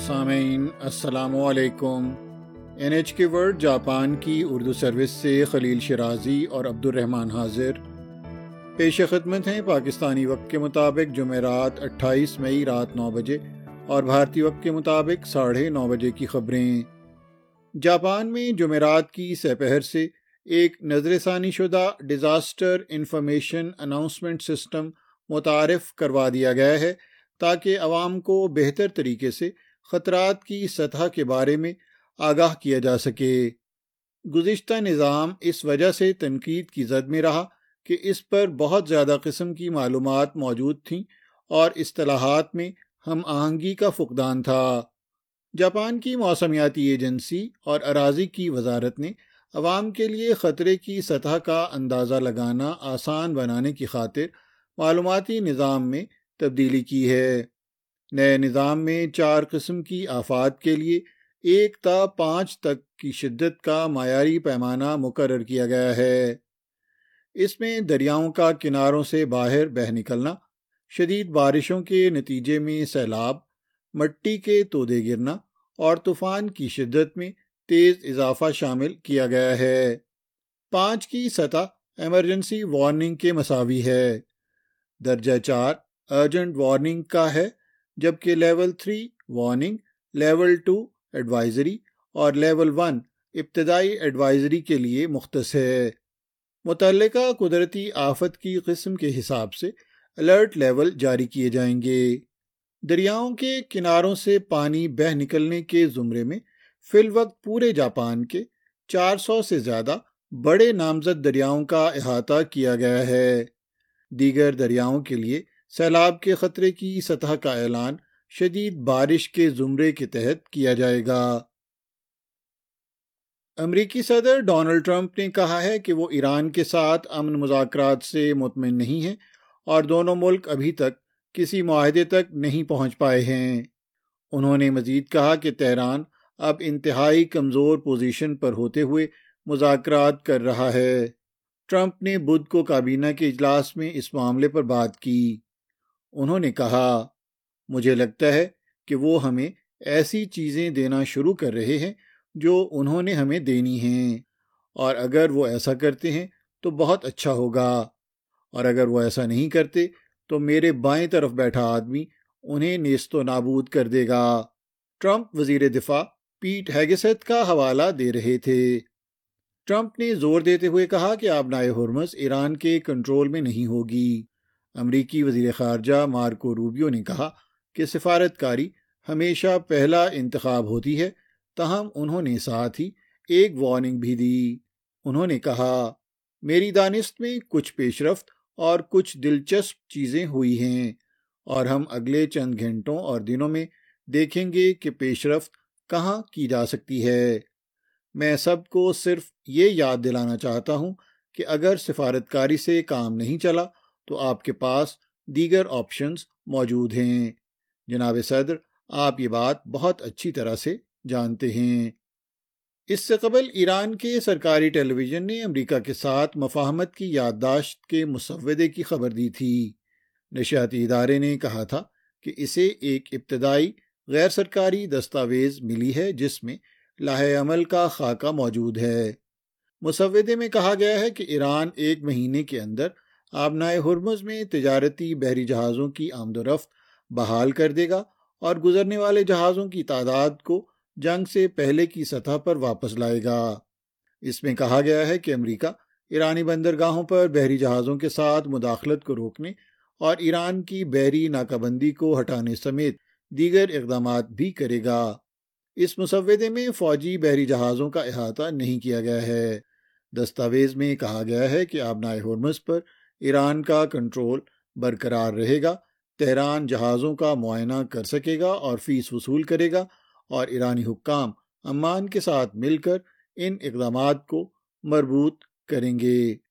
سامعین السلام علیکم۔ NHK ورلڈ جاپان کی اردو سروس سے خلیل شرازی اور عبد الرحمن حاضر پیش خدمت ہیں۔ پاکستانی وقت کے مطابق جمعرات 28 مئی رات 9 بجے اور بھارتی وقت کے مطابق 9:30 بجے کی خبریں۔ جاپان میں جمعرات کی سپہر سے ایک نظر ثانی شدہ ڈیزاسٹر انفارمیشن اناؤنسمنٹ سسٹم متعارف کروا دیا گیا ہے تاکہ عوام کو بہتر طریقے سے خطرات کی سطح کے بارے میں آگاہ کیا جا سکے۔ گزشتہ نظام اس وجہ سے تنقید کی زد میں رہا کہ اس پر بہت زیادہ قسم کی معلومات موجود تھیں اور اصطلاحات میں ہم آہنگی کا فقدان تھا۔ جاپان کی موسمیاتی ایجنسی اور اراضی کی وزارت نے عوام کے لیے خطرے کی سطح کا اندازہ لگانا آسان بنانے کی خاطر معلوماتی نظام میں تبدیلی کی ہے۔ نئے نظام میں 4 قسم کی آفات کے لیے 1 تا 5 تک کی شدت کا معیاری پیمانہ مقرر کیا گیا ہے۔ اس میں دریاؤں کا کناروں سے باہر بہہ نکلنا، شدید بارشوں کے نتیجے میں سیلاب، مٹی کے تودے گرنا اور طوفان کی شدت میں تیز اضافہ شامل کیا گیا ہے۔ 5 کی سطح ایمرجنسی وارننگ کے مساوی ہے۔ درجہ 4 ارجنٹ وارننگ کا ہے، جبکہ لیول 3 وارننگ، لیول 2 ایڈوائزری اور لیول 1 ابتدائی ایڈوائزری کے لیے مختص ہے۔ متعلقہ قدرتی آفت کی قسم کے حساب سے الرٹ لیول جاری کیے جائیں گے۔ دریاؤں کے کناروں سے پانی بہہ نکلنے کے زمرے میں فی الوقت پورے جاپان کے 400 سے زیادہ بڑے نامزد دریاؤں کا احاطہ کیا گیا ہے۔ دیگر دریاؤں کے لیے سیلاب کے خطرے کی سطح کا اعلان شدید بارش کے زمرے کے تحت کیا جائے گا۔ امریکی صدر ڈونلڈ ٹرمپ نے کہا ہے کہ وہ ایران کے ساتھ امن مذاکرات سے مطمئن نہیں ہیں اور دونوں ملک ابھی تک کسی معاہدے تک نہیں پہنچ پائے ہیں۔ انہوں نے مزید کہا کہ تہران اب انتہائی کمزور پوزیشن پر ہوتے ہوئے مذاکرات کر رہا ہے۔ ٹرمپ نے بدھ کو کابینہ کے اجلاس میں اس معاملے پر بات کی۔ انہوں نے کہا، مجھے لگتا ہے کہ وہ ہمیں ایسی چیزیں دینا شروع کر رہے ہیں جو انہوں نے ہمیں دینی ہیں، اور اگر وہ ایسا کرتے ہیں تو بہت اچھا ہوگا، اور اگر وہ ایسا نہیں کرتے تو میرے بائیں طرف بیٹھا آدمی انہیں نیست و نابود کر دے گا۔ ٹرمپ وزیر دفاع پیٹ ہیگسیت کا حوالہ دے رہے تھے۔ ٹرمپ نے زور دیتے ہوئے کہا کہ آبنائے ہرمز ایران کے کنٹرول میں نہیں ہوگی۔ امریکی وزیر خارجہ مارکو روبیو نے کہا کہ سفارت کاری ہمیشہ پہلا انتخاب ہوتی ہے، تاہم انہوں نے ساتھ ہی ایک وارننگ بھی دی۔ انہوں نے کہا، میری دانست میں کچھ پیش رفت اور کچھ دلچسپ چیزیں ہوئی ہیں، اور ہم اگلے چند گھنٹوں اور دنوں میں دیکھیں گے کہ پیش رفت کہاں کی جا سکتی ہے۔ میں سب کو صرف یہ یاد دلانا چاہتا ہوں کہ اگر سفارت کاری سے کام نہیں چلا تو آپ کے پاس دیگر آپشنز موجود ہیں۔ جناب صدر، آپ یہ بات بہت اچھی طرح سے جانتے ہیں۔ اس سے قبل ایران کے سرکاری ٹیلی ویژن نے امریکہ کے ساتھ مفاہمت کی یادداشت کے مسودے کی خبر دی تھی۔ نشریاتی ادارے نے کہا تھا کہ اسے ایک ابتدائی غیر سرکاری دستاویز ملی ہے جس میں لائحہ عمل کا خاکہ موجود ہے۔ مسودے میں کہا گیا ہے کہ ایران 1 مہینے کے اندر آبنائے ہرمز میں تجارتی بحری جہازوں کی آمد و رفت بحال کر دے گا اور گزرنے والے جہازوں کی تعداد کو جنگ سے پہلے کی سطح پر واپس لائے گا۔ اس میں کہا گیا ہے کہ امریکہ ایرانی بندرگاہوں پر بحری جہازوں کے ساتھ مداخلت کو روکنے اور ایران کی بحری ناکہ بندی کو ہٹانے سمیت دیگر اقدامات بھی کرے گا۔ اس مسودے میں فوجی بحری جہازوں کا احاطہ نہیں کیا گیا ہے۔ دستاویز میں کہا گیا ہے کہ آبنائے ہرمز پر ایران کا کنٹرول برقرار رہے گا، تہران جہازوں کا معائنہ کر سکے گا اور فیس وصول کرے گا، اور ایرانی حکام عمان کے ساتھ مل کر ان اقدامات کو مربوط کریں گے۔